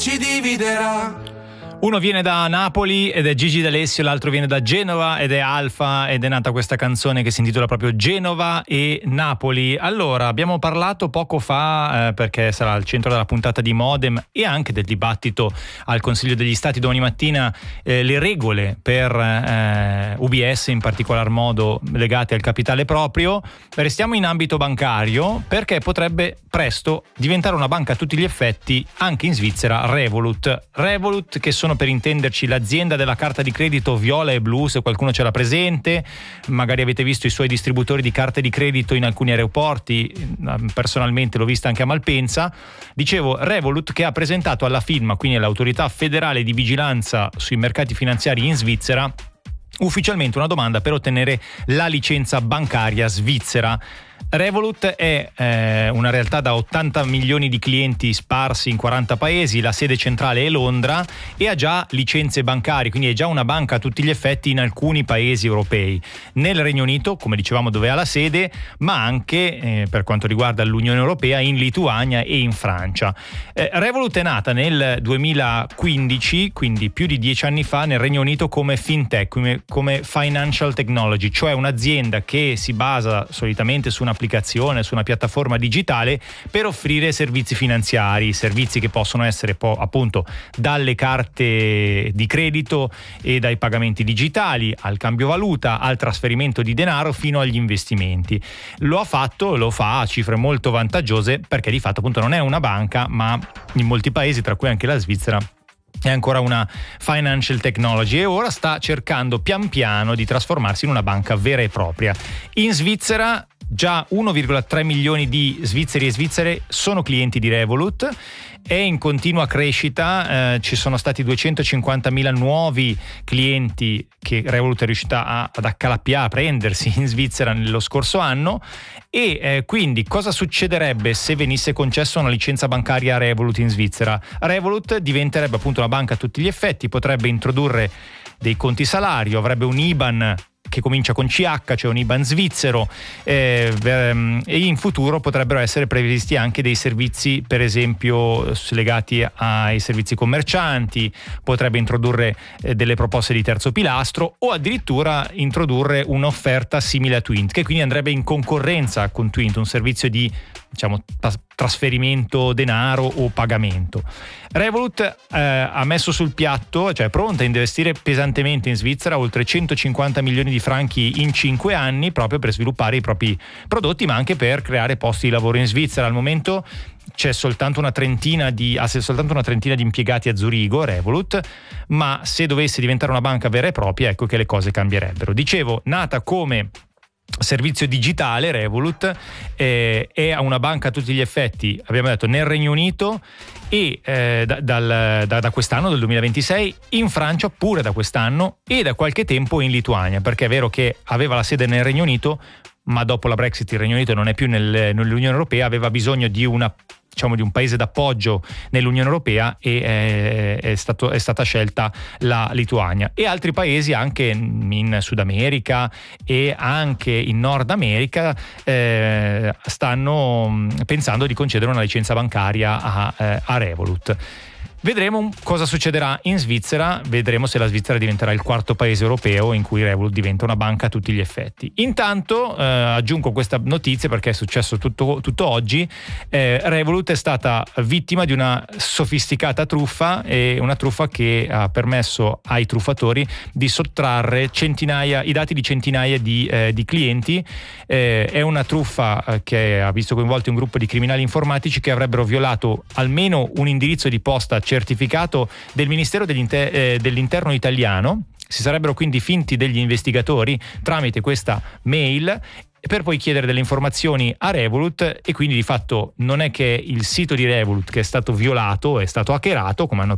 ci dividerà. Uno viene da Napoli ed è Gigi D'Alessio, l'altro viene da Genova ed è Alfa, ed è nata questa canzone che si intitola proprio Genova e Napoli. Allora, abbiamo parlato poco fa, perché sarà al centro della puntata di Modem e anche del dibattito al Consiglio degli Stati domani mattina, le regole per UBS, in particolar modo legate al capitale proprio. Restiamo in ambito bancario perché potrebbe presto diventare una banca a tutti gli effetti anche in Svizzera, Revolut, che sono, per intenderci, l'azienda della carta di credito viola e blu, se qualcuno ce l'ha presente. Magari avete visto i suoi distributori di carte di credito in alcuni aeroporti, personalmente l'ho vista anche a Malpensa. Dicevo, Revolut, che ha presentato alla FINMA, quindi all'autorità federale di vigilanza sui mercati finanziari in Svizzera, ufficialmente una domanda per ottenere la licenza bancaria svizzera. Revolut è una realtà da 80 milioni di clienti sparsi in 40 paesi, la sede centrale è Londra e ha già licenze bancarie, quindi è già una banca a tutti gli effetti in alcuni paesi europei. Nel Regno Unito, come dicevamo, dove ha la sede, ma anche per quanto riguarda l'Unione Europea, in Lituania e in Francia. Revolut è nata nel 2015, quindi più di 10 anni fa, nel Regno Unito come fintech, come financial technology, cioè un'azienda che si basa solitamente su un'applicazione, su una piattaforma digitale per offrire servizi finanziari, servizi che possono essere appunto dalle carte di credito e dai pagamenti digitali al cambio valuta, al trasferimento di denaro fino agli investimenti. Lo fa a cifre molto vantaggiose perché di fatto appunto non è una banca, ma in molti paesi, tra cui anche la Svizzera, è ancora una financial technology e ora sta cercando pian piano di trasformarsi in una banca vera e propria. In Svizzera già 1,3 milioni di svizzeri e svizzere sono clienti di Revolut, è in continua crescita, ci sono stati 250.000 nuovi clienti che Revolut è riuscita ad accalappiare, a prendersi in Svizzera nello scorso anno. E quindi cosa succederebbe se venisse concessa una licenza bancaria a Revolut in Svizzera? Revolut diventerebbe appunto una banca a tutti gli effetti, potrebbe introdurre dei conti salario, avrebbe un IBAN che comincia con CH, cioè un IBAN svizzero, e in futuro potrebbero essere previsti anche dei servizi, per esempio legati ai servizi commercianti, potrebbe introdurre delle proposte di terzo pilastro o addirittura introdurre un'offerta simile a Twint, che quindi andrebbe in concorrenza con Twint, un servizio di, diciamo, trasferimento denaro o pagamento. Revolut ha messo sul piatto, cioè è pronta a investire pesantemente in Svizzera, oltre 150 milioni di franchi in 5 anni, proprio per sviluppare i propri prodotti, ma anche per creare posti di lavoro in Svizzera. Al momento c'è soltanto una trentina di impiegati a Zurigo, Revolut, ma se dovesse diventare una banca vera e propria, ecco che le cose cambierebbero. Dicevo, nata come servizio digitale, Revolut è una banca a tutti gli effetti, abbiamo detto, nel Regno Unito e da quest'anno, del 2026, in Francia pure da quest'anno e da qualche tempo in Lituania, perché è vero che aveva la sede nel Regno Unito, ma dopo la Brexit il Regno Unito non è più nell'Unione Europea, aveva bisogno di un paese d'appoggio nell'Unione Europea e è stata scelta la Lituania. E altri paesi anche in Sud America e anche in Nord America stanno pensando di concedere una licenza bancaria a Revolut. Vedremo cosa succederà in Svizzera, vedremo se la Svizzera diventerà il quarto paese europeo in cui Revolut diventa una banca a tutti gli effetti. Intanto aggiungo questa notizia perché è successo tutto oggi. Revolut è stata vittima di una sofisticata truffa, e una truffa che ha permesso ai truffatori di sottrarre i dati di centinaia di clienti. È una truffa che ha visto coinvolti un gruppo di criminali informatici che avrebbero violato almeno un indirizzo di posta certificato del Ministero dell'Interno italiano. Si sarebbero quindi finti degli investigatori tramite questa mail per poi chiedere delle informazioni a Revolut, e quindi di fatto non è che il sito di Revolut che è stato violato, è stato hackerato, come hanno